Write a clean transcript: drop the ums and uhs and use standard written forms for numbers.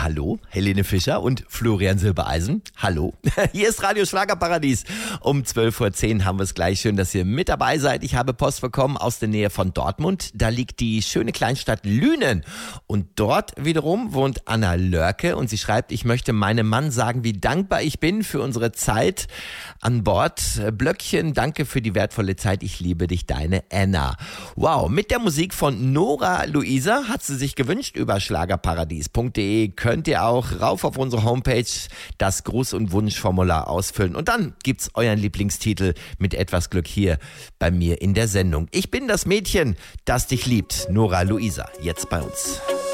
hallo, Helene Fischer und Florian Silbereisen. Hallo, hier ist Radio Schlagerparadies. Um 12:10 Uhr haben wir es gleich. Schön, dass ihr mit dabei seid. Ich habe Post bekommen aus der Nähe von Dortmund. Da liegt die schöne Kleinstadt Lünen. Und dort wiederum wohnt Anna Lörke. Und sie schreibt, ich möchte meinem Mann sagen, wie dankbar ich bin für unsere Zeit an Bord. Blöckchen, danke für die wertvolle Zeit. Ich liebe dich, deine Anna. Wow, mit der Musik von Nora Luisa hat sie sich gewünscht. Über schlagerparadies.de könnt ihr auch rauf auf unsere Homepage das Gruß- und Wunschformular ausfüllen. Und dann gibt's euren Lieblingstitel mit etwas Glück hier bei mir in der Sendung. Ich bin das Mädchen, das dich liebt. Nora Luisa, jetzt bei uns.